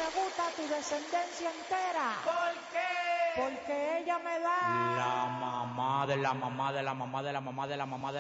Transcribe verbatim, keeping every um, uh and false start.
gusta tu descendencia entera. ¿Por qué? Porque ella me da La mamá de la mamá de la mamá de la mamá de la mamá de